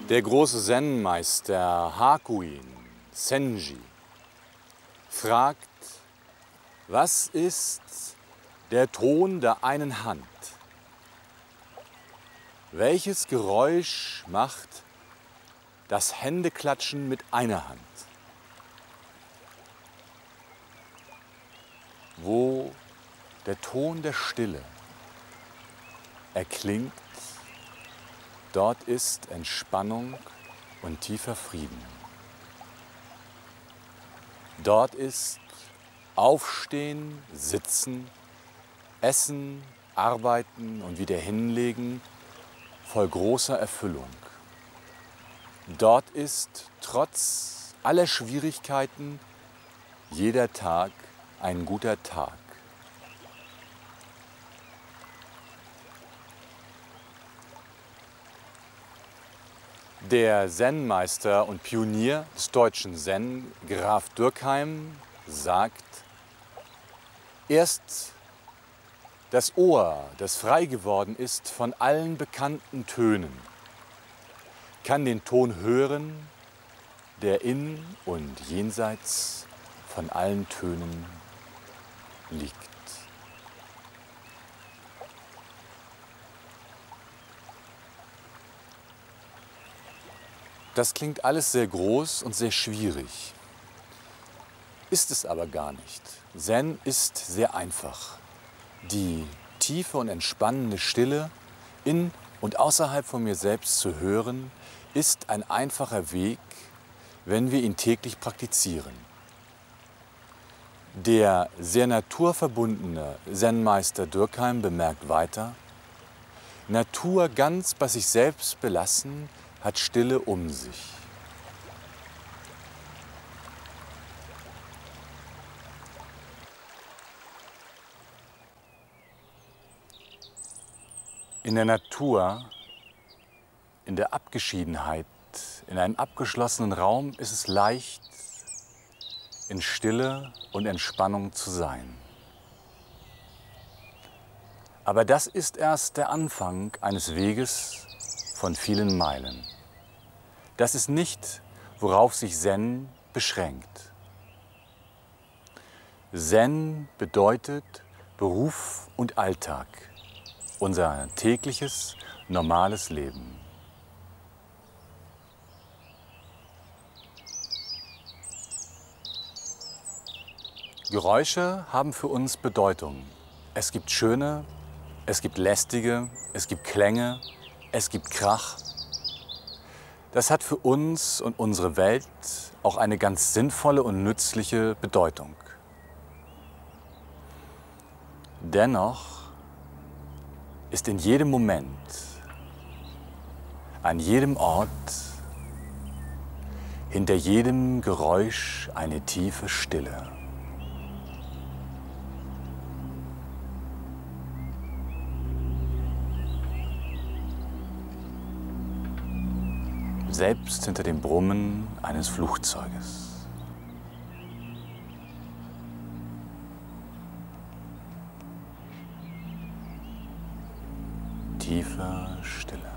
Der große Zen-Meister Hakuin Senji fragt, was ist der Ton der einen Hand? Welches Geräusch macht das Händeklatschen mit einer Hand? Wo der Ton der Stille erklingt, dort ist Entspannung und tiefer Frieden. Dort ist Aufstehen, Sitzen, Essen, Arbeiten und wieder hinlegen voll großer Erfüllung. Dort ist trotz aller Schwierigkeiten jeder Tag ein guter Tag. Der Zen-Meister und Pionier des deutschen Zen, Graf Dürckheim, sagt, erst das Ohr, das frei geworden ist von allen bekannten Tönen, kann den Ton hören, der in und jenseits von allen Tönen liegt. Das klingt alles sehr groß und sehr schwierig. Ist es aber gar nicht. Zen ist sehr einfach. Die tiefe und entspannende Stille in und außerhalb von mir selbst zu hören, ist ein einfacher Weg, wenn wir ihn täglich praktizieren. Der sehr naturverbundene Zen-Meister Dürckheim bemerkt weiter, Natur ganz bei sich selbst belassen, hat Stille um sich. In der Natur, in der Abgeschiedenheit, in einem abgeschlossenen Raum ist es leicht, in Stille und Entspannung zu sein. Aber das ist erst der Anfang eines Weges von vielen Meilen. Das ist nicht, worauf sich Zen beschränkt. Zen bedeutet Beruf und Alltag, unser tägliches, normales Leben. Geräusche haben für uns Bedeutung. Es gibt schöne, es gibt lästige, es gibt Klänge, es gibt Krach. Das hat für uns und unsere Welt auch eine ganz sinnvolle und nützliche Bedeutung. Dennoch ist in jedem Moment, an jedem Ort, hinter jedem Geräusch eine tiefe Stille. Selbst hinter dem Brummen eines Flugzeuges. Tiefe Stille.